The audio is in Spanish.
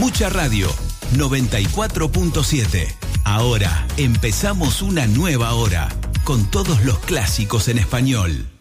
Escucha Radio 94.7. Ahora empezamos una nueva hora con todos los clásicos en español.